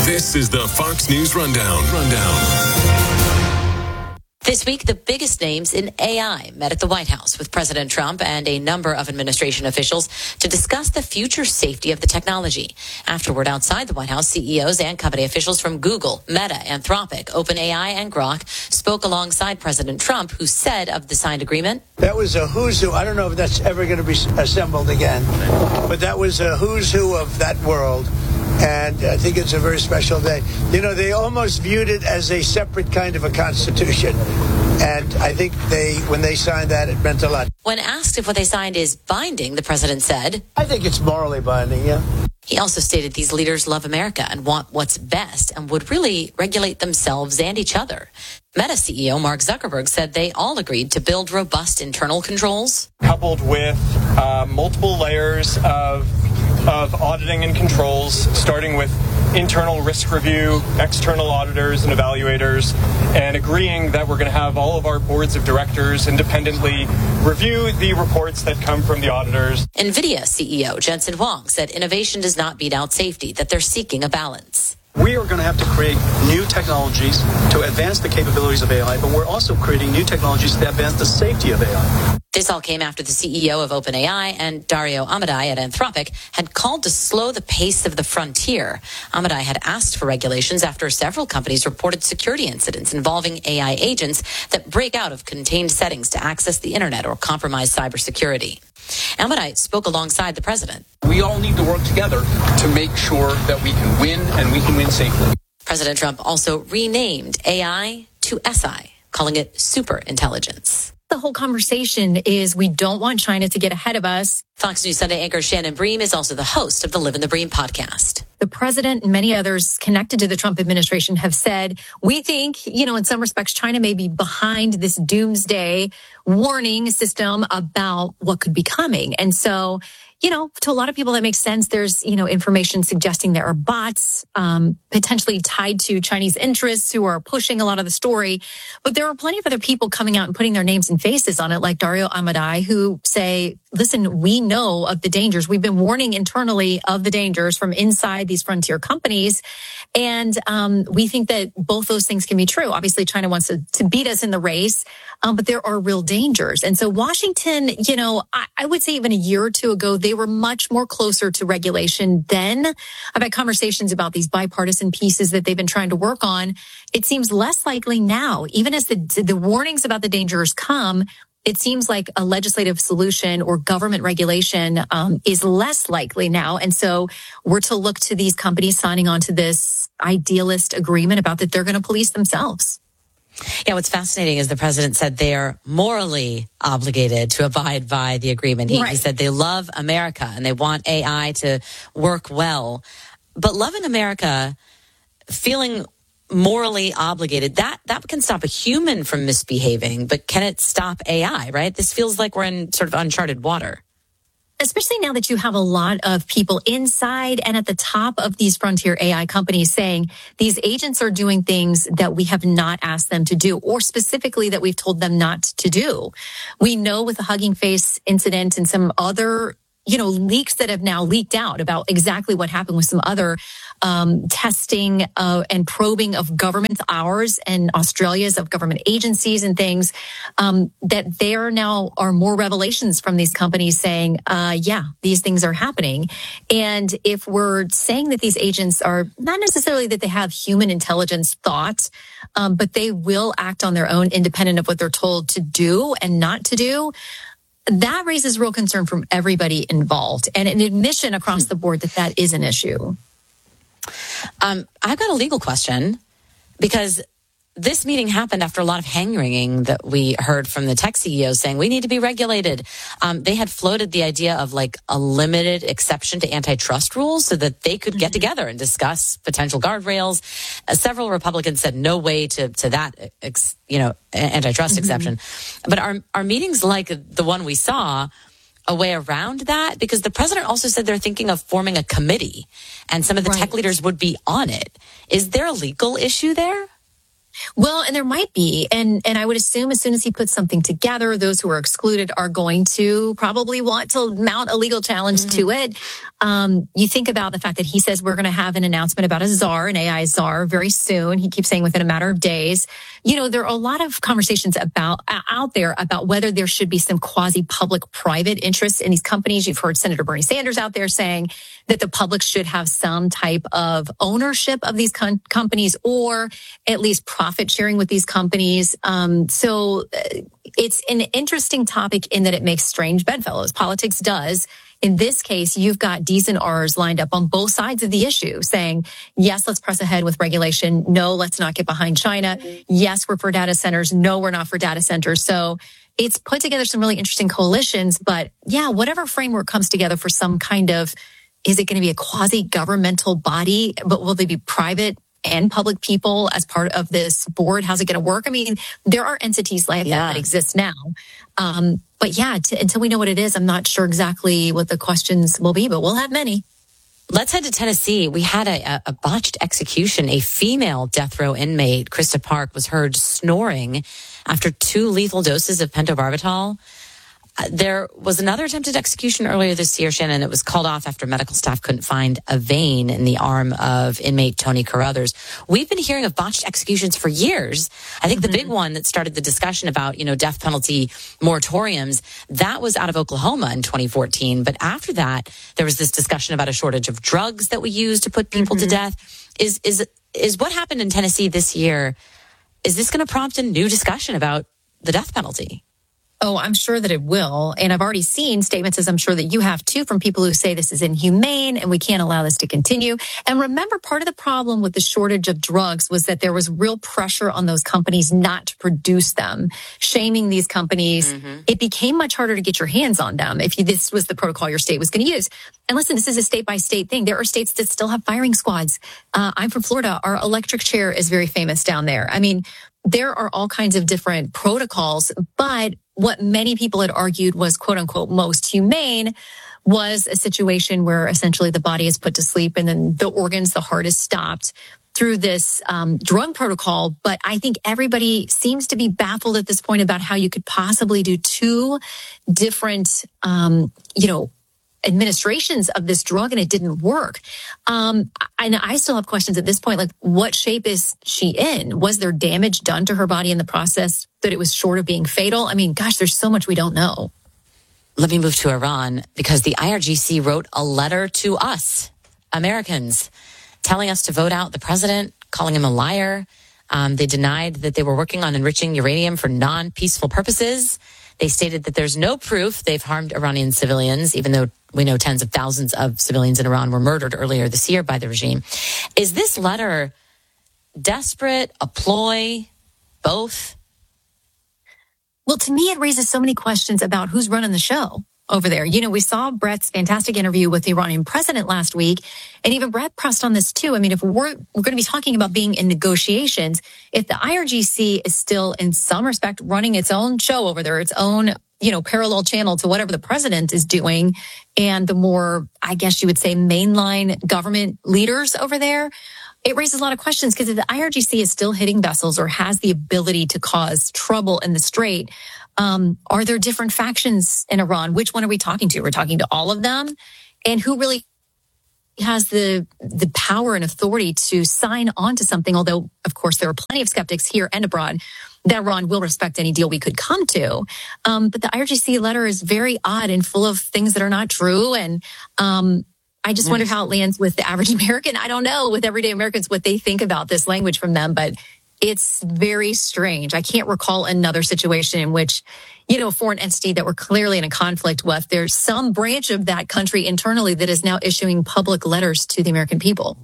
This is the Fox News Rundown. This week, the biggest names in AI met at the White House with President Trump and a number of administration officials to discuss the future safety of the technology. Afterward, outside the White House, CEOs and company officials from Google, Meta, Anthropic, OpenAI, and Grok spoke alongside President Trump, who said of the signed agreement, "That was a who's who. I don't know if that's ever going to be assembled again, but that was a who's who of that world. And I think it's a very special day. You know, they almost viewed it as a separate kind of a constitution. And I think when they signed that, it meant a lot." When asked if what they signed is binding, the president said, "I think it's morally binding, yeah." He also stated these leaders love America and want what's best and would really regulate themselves and each other. Meta CEO Mark Zuckerberg said they all agreed to build robust internal controls, coupled with multiple layers of auditing and controls, starting with internal risk review, external auditors and evaluators, and agreeing that we're going to have all of our boards of directors independently review the reports that come from the auditors. NVIDIA CEO Jensen Huang said innovation does not beat out safety, that they're seeking a balance. We are going to have to create new technologies to advance the capabilities of AI, but we're also creating new technologies to advance the safety of AI. This all came after the CEO of OpenAI and Dario Amodei at Anthropic had called to slow the pace of the frontier. Amodei had asked for regulations after several companies reported security incidents involving AI agents that break out of contained settings to access the internet or compromise cybersecurity. Amodei spoke alongside the president. We all need to work together to make sure that we can win and we can win safely. President Trump also renamed AI to SI, calling it superintelligence. The whole conversation is we don't want China to get ahead of us. Fox News Sunday anchor Shannon Bream is also the host of the Live in the Bream podcast. The president and many others connected to the Trump administration have said, we think, in some respects, China may be behind this doomsday warning system about what could be coming. And so, to a lot of people, that makes sense. There's, information suggesting there are bots potentially tied to Chinese interests who are pushing a lot of the story. But there are plenty of other people coming out and putting their names and faces on it, like Dario Amodei, who say, listen, we know of the dangers. We've been warning internally of the dangers from inside these frontier companies. And we think that both those things can be true. Obviously, China wants to beat us in the race, but there are real dangers. And so Washington, I would say even a year or two ago, they were much more closer to regulation then. I've had conversations about these bipartisan pieces that they've been trying to work on. It seems less likely now, even as the warnings about the dangers come. It seems like a legislative solution or government regulation is less likely now. And so we're to look to these companies signing on to this idealist agreement about that they're going to police themselves. Yeah, what's fascinating is the president said they are morally obligated to abide by the agreement. He said they love America and they want AI to work well. But loving America, feeling morally obligated, that can stop a human from misbehaving, but can it stop AI, right? This feels like we're in sort of uncharted water. Especially now that you have a lot of people inside and at the top of these frontier AI companies saying these agents are doing things that we have not asked them to do, or specifically that we've told them not to do. We know with the Hugging Face incident and some other leaks that have now leaked out about exactly what happened with some other testing and probing of government, ours and Australia's, of government agencies and things, that there now are more revelations from these companies saying, these things are happening. And if we're saying that these agents are not necessarily that they have human intelligence thought, but they will act on their own independent of what they're told to do and not to do, that raises real concern from everybody involved, and an admission across the board that is an issue. I've got a legal question, because this meeting happened after a lot of hand-wringing that we heard from the tech CEOs saying we need to be regulated. They had floated the idea of like a limited exception to antitrust rules so that they could get together and discuss potential guardrails. Several Republicans said no way to that, antitrust exception. But are meetings like the one we saw a way around that? Because the president also said they're thinking of forming a committee and some of the tech leaders would be on it. Is there a legal issue there? Well, and there might be. And I would assume as soon as he puts something together, those who are excluded are going to probably want to mount a legal challenge to it. You think about the fact that he says we're going to have an announcement about a czar, an AI czar, very soon. He keeps saying within a matter of days. You know, there are a lot of conversations out there about whether there should be some quasi-public-private interests in these companies. You've heard Senator Bernie Sanders out there saying that the public should have some type of ownership of these companies, or at least profit sharing with these companies. So it's an interesting topic in that it makes strange bedfellows. Politics does. In this case, you've got D's and R's lined up on both sides of the issue saying, yes, let's press ahead with regulation. No, let's not get behind China. Yes, we're for data centers. No, we're not for data centers. So it's put together some really interesting coalitions. But yeah, whatever framework comes together for some kind of, is it going to be a quasi-governmental body, but will they be private and public people as part of this board? How's it going to work? I mean, there are entities like that exist now. But yeah, until we know what it is, I'm not sure exactly what the questions will be, but we'll have many. Let's head to Tennessee. We had a botched execution. A female death row inmate, Krista Park, was heard snoring after 2 lethal doses of pentobarbital. There was another attempted execution earlier this year, Shannon. It was called off after medical staff couldn't find a vein in the arm of inmate Tony Carruthers. We've been hearing of botched executions for years. I think the big one that started the discussion about, death penalty moratoriums, that was out of Oklahoma in 2014. But after that, there was this discussion about a shortage of drugs that we use to put people to death. Is what happened in Tennessee this year, is this going to prompt a new discussion about the death penalty? Oh, I'm sure that it will. And I've already seen statements, as I'm sure that you have too, from people who say this is inhumane and we can't allow this to continue. And remember, part of the problem with the shortage of drugs was that there was real pressure on those companies not to produce them, shaming these companies. It became much harder to get your hands on them if this was the protocol your state was going to use. And listen, this is a state-by-state thing. There are states that still have firing squads. I'm from Florida. Our electric chair is very famous down there. I mean, there are all kinds of different protocols, but what many people had argued was, quote unquote, most humane was a situation where essentially the body is put to sleep and then the organs, the heart is stopped through this drug protocol. But I think everybody seems to be baffled at this point about how you could possibly do 2 different, administrations of this drug and it didn't work. And I still have questions at this point, like what shape is she in? Was there damage done to her body in the process that it was short of being fatal? I mean, gosh, there's so much we don't know. Let me move to Iran because the IRGC wrote a letter to us, Americans, telling us to vote out the president, calling him a liar. They denied that they were working on enriching uranium for non-peaceful purposes. They stated that there's no proof they've harmed Iranian civilians, even though we know tens of thousands of civilians in Iran were murdered earlier this year by the regime. Is this letter desperate, a ploy, both? Well, to me, it raises so many questions about who's running the show over there. We saw Brett's fantastic interview with the Iranian president last week, and even Brett pressed on this too. I mean, if we're going to be talking about being in negotiations, if the IRGC is still in some respect running its own show over there, its own, parallel channel to whatever the president is doing, and the more, I guess you would say, mainline government leaders over there, it raises a lot of questions because if the IRGC is still hitting vessels or has the ability to cause trouble in the Strait, are there different factions in Iran? Which one are we talking to? We're talking to all of them? And who really has the power and authority to sign on to something? Although, of course, there are plenty of skeptics here and abroad that Iran will respect any deal we could come to. But the IRGC letter is very odd and full of things that are not true. And I just wonder how it lands with the average American. I don't know, with everyday Americans, what they think about this language from them. But it's very strange. I can't recall another situation in which, a foreign entity that we're clearly in a conflict with, there's some branch of that country internally that is now issuing public letters to the American people.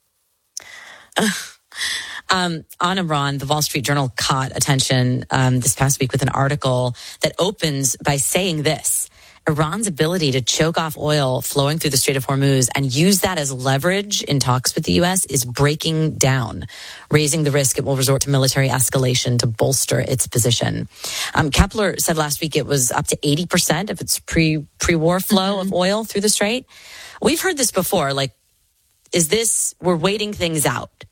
On Iran, the Wall Street Journal caught attention this past week with an article that opens by saying this: Iran's ability to choke off oil flowing through the Strait of Hormuz and use that as leverage in talks with the U.S. is breaking down, raising the risk it will resort to military escalation to bolster its position. Kepler said last week it was up to 80% of its pre-war flow of oil through the Strait. We've heard this before, we're waiting things out.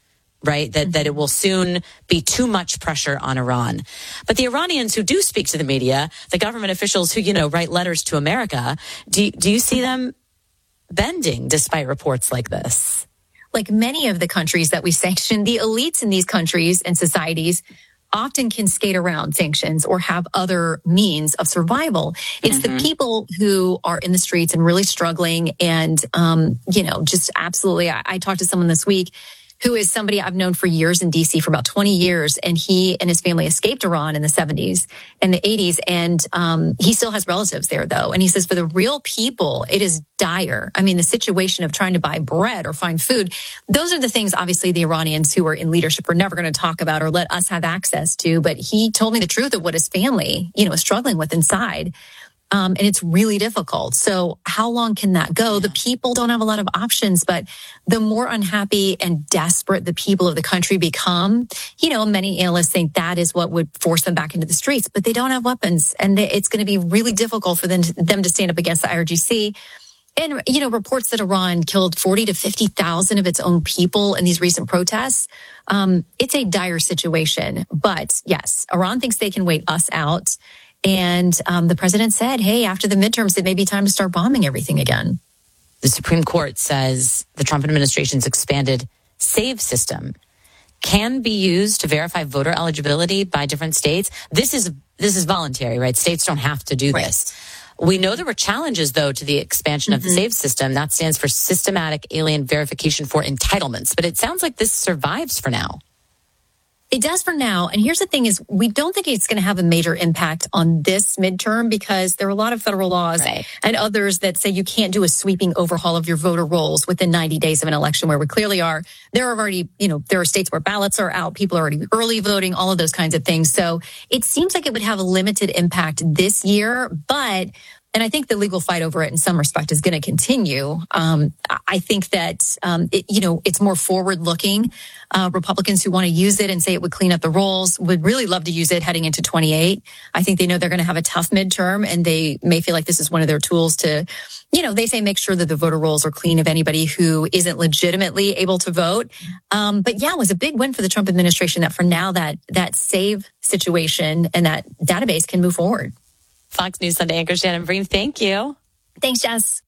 right? That it will soon be too much pressure on Iran. But the Iranians who do speak to the media, the government officials who, write letters to America, do you see them bending despite reports like this? Like many of the countries that we sanction, the elites in these countries and societies often can skate around sanctions or have other means of survival. It's the people who are in the streets and really struggling and, just absolutely. I talked to someone this week who is somebody I've known for years in DC for about 20 years. And he and his family escaped Iran in the 70s and the 80s. And he still has relatives there, though. And he says for the real people, it is dire. I mean, the situation of trying to buy bread or find food, those are the things, obviously, the Iranians who are in leadership are never going to talk about or let us have access to. But he told me the truth of what his family, is struggling with inside. And it's really difficult. So how long can that go? The people don't have a lot of options, but the more unhappy and desperate the people of the country become, many analysts think that is what would force them back into the streets, but they don't have weapons. And it's going to be really difficult for them to stand up against the IRGC. And, reports that Iran killed 40 to 50,000 of its own people in these recent protests. It's a dire situation. But yes, Iran thinks they can wait us out. And the president said, hey, after the midterms, it may be time to start bombing everything again. The Supreme Court says the Trump administration's expanded SAVE system can be used to verify voter eligibility by different states. This is voluntary, right? States don't have to do this. We know there were challenges, though, to the expansion of the SAVE system. That stands for Systematic Alien Verification for Entitlements. But it sounds like this survives for now. It does for now. And here's the thing is we don't think it's going to have a major impact on this midterm because there are a lot of federal laws and others that say you can't do a sweeping overhaul of your voter rolls within 90 days of an election where we clearly are. There are already, there are states where ballots are out. People are already early voting, all of those kinds of things. So it seems like it would have a limited impact this year, and I think the legal fight over it in some respect is going to continue. I think that, it's more forward looking. Republicans who want to use it and say it would clean up the rolls would really love to use it heading into 28. I think they know they're going to have a tough midterm and they may feel like this is one of their tools to, they say make sure that the voter rolls are clean of anybody who isn't legitimately able to vote. But yeah, it was a big win for the Trump administration that for now that SAVE situation and that database can move forward. Fox News Sunday anchor Shannon Bream, thank you. Thanks, Jess.